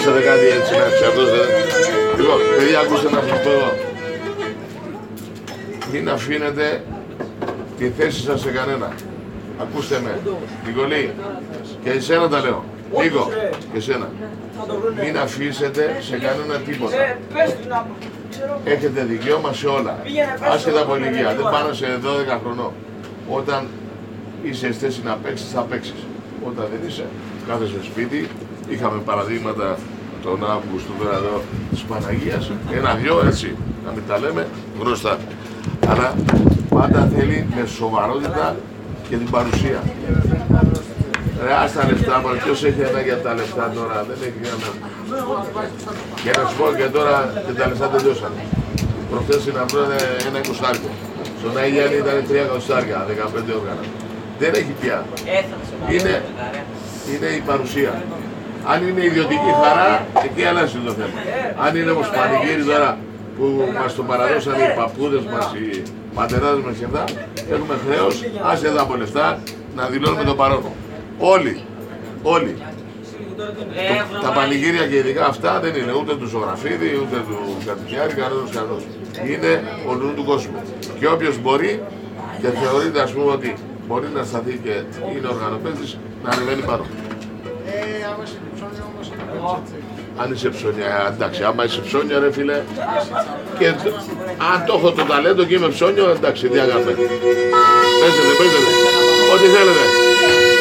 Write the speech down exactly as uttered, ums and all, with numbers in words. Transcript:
πιάσατε κάτι έτσι να ξερδώσετε. Λοιπόν, παιδιά, ακούστε να σας πω εγώ. Μην αφήνετε τη θέση σας σε κανένα. Ακούστε με, Νικολή, και εσένα τα λέω. Νίκο, και εσένα. Μην αφήσετε σε κανένα τίποτα. Έχετε δικαίωμα σε όλα. Άσχετα από ηλικία. Δεν πάνε σε δώδεκα χρονών. Όταν είσαι στη θέση να παίξεις, θα παίξεις. Όταν δεν είσαι, κάθεσαι στο σπίτι. Είχαμε παραδείγματα τον Αύγουστο τώρα εδώ της Παναγίας. Ένα-δυο έτσι, να μην τα λέμε γνωστά. Αλλά πάντα θέλει με σοβαρότητα και την παρουσία. Ρε, ας τα λεφτά μας, ποιος έχει ένα για τα λεφτά τώρα, δεν έχει κανένα. Και να σου πω και τώρα και τα λεφτά τελειώσαν. Προχθές στην Αμπρό ένα εικοσάρικο. Στον Αγιάννη ήταν τρία εικοσάρια, δεκαπέντε όργανα. Δεν έχει πια. Είναι, είναι η παρουσία. Αν είναι ιδιωτική χαρά, εκεί αλλάζει το θέμα. Αν είναι όμως πανηγύρι τώρα που μας το παραδώσαν οι παππούδες μας, οι πατεράδες μας και αυτά, έχουμε χρέος, άσε εδώ από λεφτά, να δηλώνουμε το παρόν. Όλοι, όλοι. Το, τα πανηγύρια και ειδικά αυτά δεν είναι ούτε του Ζωγραφίδη, ούτε του Κατοικιάρη, κανένας κανένας. Είναι ο νου του κόσμου. Και όποιος μπορεί και θεωρείται ας πούμε ότι μπορεί να σταθεί και είναι οργανοπαίδης, να ανεβαίνει πάνω. Αν είσαι ψώνια, εντάξει, άμα είσαι ψώνια ρε φίλε, και αν το έχω το ταλέντο και είμαι ψώνιο, εντάξει, τι αγάπη. Παίζετε, παίζετε, ό,τι θέλετε.